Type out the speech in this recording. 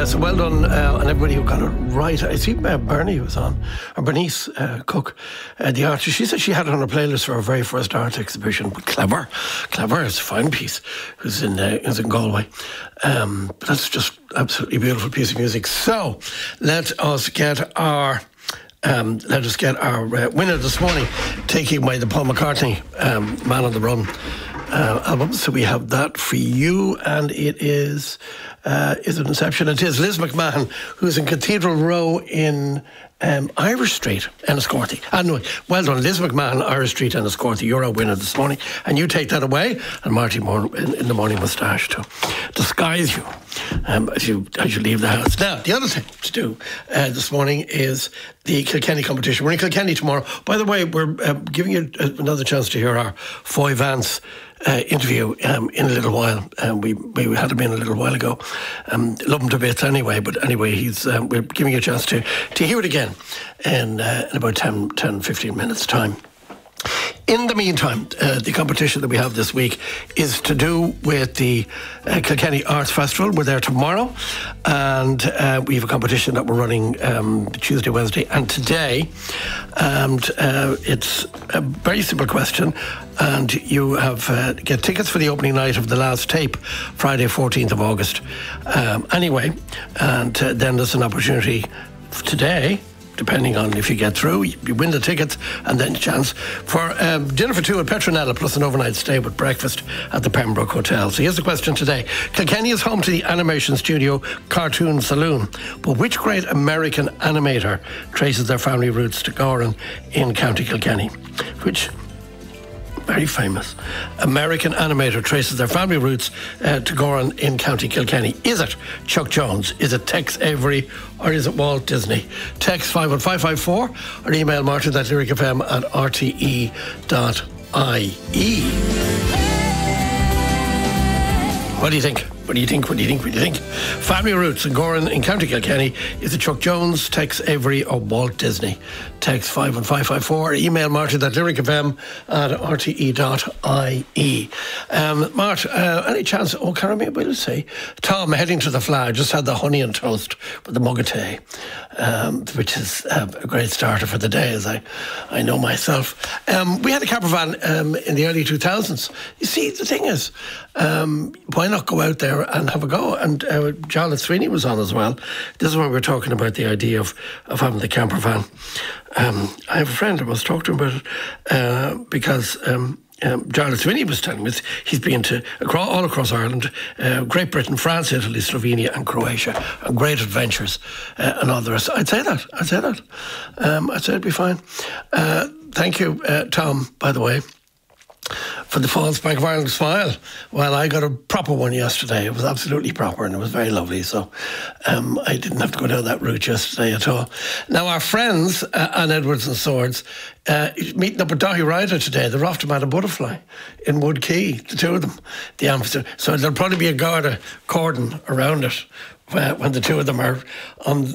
So well done on everybody who got it right. I see Bernie was on, or Bernice Cook, the artist. She said she had it on her playlist for her very first art exhibition. But clever, it's a fine piece. Who's in Galway. But that's just absolutely beautiful piece of music. So let us get our winner this morning, taking away the Paul McCartney Man on the Run album. So we have that for you, and it is an Inception. It is Liz McMahon, who's in Cathedral Row in Irish Street, Enniscorthy. Well done, Liz McMahon, Irish Street, Enniscorthy. You're our winner this morning, and you take that away. And Marty Moore in the morning moustache to disguise you as you leave the house. Now, the other thing to do this morning is the Kilkenny competition. We're in Kilkenny tomorrow. By the way, we're giving you another chance to hear our Foy Vance interview in a little while. We had him in a little while ago. Love him to bits anyway, but anyway, we're giving you a chance to hear it again in about 10-15 minutes' time. In the meantime, the competition that we have this week is to do with the Kilkenny Arts Festival. We're there tomorrow, and we have a competition that we're running Tuesday, Wednesday and today. And it's a very simple question, and you get tickets for the opening night of The Last Tape, Friday 14th of August. Anyway, and then there's an opportunity today, depending on if you get through, you win the tickets, and then a chance for dinner for two at Petronella, plus an overnight stay with breakfast at the Pembroke Hotel. So here's the question today. Kilkenny is home to the animation studio Cartoon Saloon, but which great American animator traces their family roots to Gowran in County Kilkenny? Which very famous American animator traces their family roots to Gowran in County Kilkenny? Is it Chuck Jones? Is it Tex Avery? Or is it Walt Disney? Text 51554 or email martin@lyricfm@rte.ie. What do you think? What do you think? Family roots in Gowran in County Kilkenny. Is it Chuck Jones, Tex Avery or Walt Disney? Text 51554 or email martin@lyricfm@rte.ie. Mart, any chance, can I maybe say, Tom heading to the Flag just had the honey and toast with the mug of tea, which is a great starter for the day, as I know myself. We had a camper van in the early 2000s. You see, the thing is, why not go out there and have a go? And John Sweeney was on as well. This is when we were talking about the idea of having the camper van. I have a friend, I must talk to him about it, because John Sweeney was telling me he's been to all across Ireland, Great Britain, France, Italy, Slovenia and Croatia, and great adventures and all the rest. I'd say that. I'd say it'd be fine. Thank you, Tom, by the way, for the False Bank of Ireland smile. Well, I got a proper one yesterday. It was absolutely proper and it was very lovely. So I didn't have to go down that route yesterday at all. Now, our friends on Edwards and Swords meeting up with Dahi Ryder today. They're off to Madame Butterfly in Wood Quay, the two of them, the amphitheatre. So there'll probably be a Garda cordon around it when the two of them are on